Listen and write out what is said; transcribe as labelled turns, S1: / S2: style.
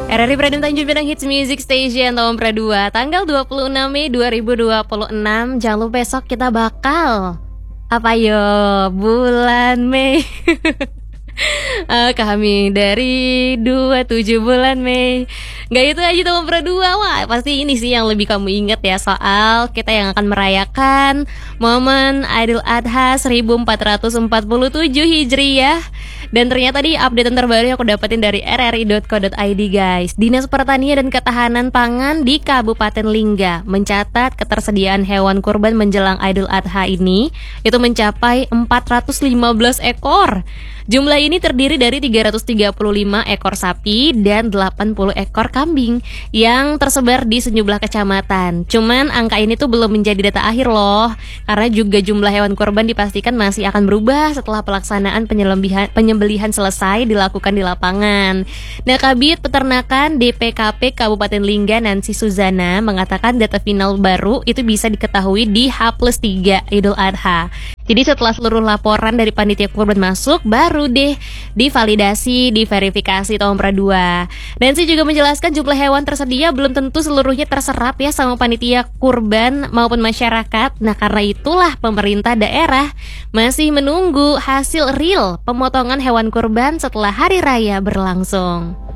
S1: RRI Prime Tanjung Pinang Hits Music Station Nomor 2 tanggal 26 Mei 2026. Jangan lupa besok kita bakal apa yo? Bulan Mei. Kami dari 27 bulan Mei. Gak itu aja nomor 2. Wah pasti ini sih yang lebih kamu ingat ya, soal kita yang akan merayakan momen Idul Adha 1447 Hijriyah. Dan ternyata di update terbaru yang aku dapetin dari rri.co.id guys, Dinas Pertanian dan Ketahanan Pangan di Kabupaten Lingga mencatat ketersediaan hewan kurban menjelang Idul Adha ini itu mencapai 415 ekor. Jumlah ini terdiri dari 335 ekor sapi dan 80 ekor kambing yang tersebar di sejumlah kecamatan. Cuman angka ini tuh belum menjadi data akhir loh, karena juga jumlah hewan kurban dipastikan masih akan berubah setelah pelaksanaan penyembelihan selesai dilakukan di lapangan. Nah, Kabid Peternakan DPKP Kabupaten Lingga Nancy Suzana mengatakan data final baru itu bisa diketahui di H+3 Idul Adha. Jadi setelah seluruh laporan dari panitia kurban masuk, baru deh divalidasi, diverifikasi nomor 2. Nancy juga menjelaskan jumlah hewan tersedia belum tentu seluruhnya terserap ya sama panitia kurban maupun masyarakat. Nah, karena itulah pemerintah daerah masih menunggu hasil real pemotongan hewan kurban setelah hari raya berlangsung.